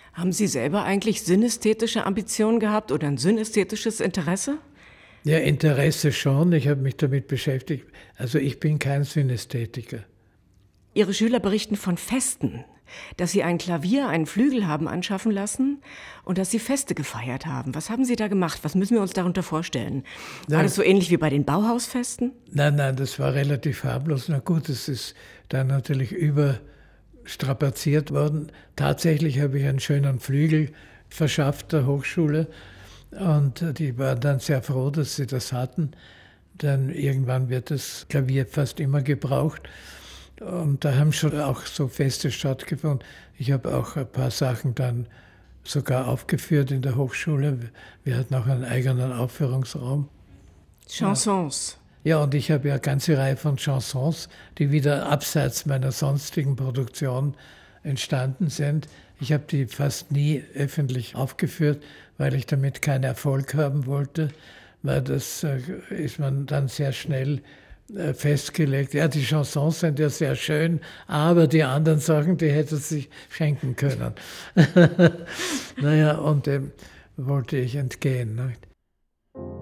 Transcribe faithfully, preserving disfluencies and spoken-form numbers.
Haben Sie selber eigentlich synästhetische Ambitionen gehabt oder ein synästhetisches Interesse? Ja, Interesse schon. Ich habe mich damit beschäftigt. Also ich bin kein Synästhetiker. Ihre Schüler berichten von Festen, dass Sie ein Klavier, einen Flügel haben anschaffen lassen und dass Sie Feste gefeiert haben. Was haben Sie da gemacht? Was müssen wir uns darunter vorstellen? War Nein. das so ähnlich wie bei den Bauhausfesten? Nein, nein, das war relativ harmlos. Na gut, es ist dann natürlich überstrapaziert worden. Tatsächlich habe ich einen schönen Flügel verschafft der Hochschule und die waren dann sehr froh, dass sie das hatten. Denn irgendwann wird das Klavier fast immer gebraucht. Und da haben schon auch so Feste stattgefunden. Ich habe auch ein paar Sachen dann sogar aufgeführt in der Hochschule. Wir hatten auch einen eigenen Aufführungsraum. Chansons. Ja, und ich habe ja eine ganze Reihe von Chansons, die wieder abseits meiner sonstigen Produktion entstanden sind. Ich habe die fast nie öffentlich aufgeführt, weil ich damit keinen Erfolg haben wollte, weil das äh, ist man dann sehr schnell festgelegt. Ja, die Chansons sind ja sehr schön, aber die anderen Sachen, die hätte es sich schenken können. Naja, und dem wollte ich entgehen. Nicht?